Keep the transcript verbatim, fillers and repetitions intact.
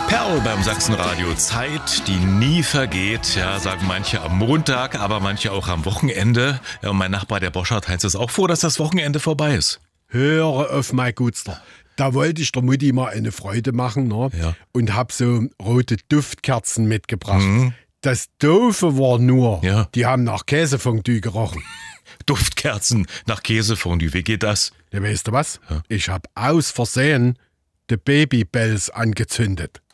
Perl beim Sachsenradio. Zeit, die nie vergeht. Ja, sagen manche am Montag, aber manche auch am Wochenende. Ja, und mein Nachbar, der Boschert, heißt es auch vor, dass das Wochenende vorbei ist. Höre auf, mein Gutster. Da wollte ich der Mutti mal eine Freude machen, ne? Ja. Und hab so rote Duftkerzen mitgebracht. Mhm. Das Doofe war nur, Ja. die haben nach Käsefondue gerochen. Duftkerzen nach Käsefondue, wie geht das? Ja, weißt du was? Ja. Ich hab aus Versehen die Babybells angezündet.